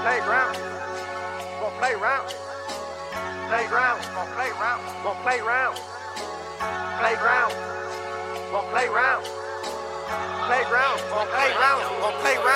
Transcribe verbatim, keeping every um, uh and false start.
Playground. Gonna play round. Playground. Gonna play round. Gonna play round. Playground. Gonna play round. Playground. Gonna play round. Gonna play round.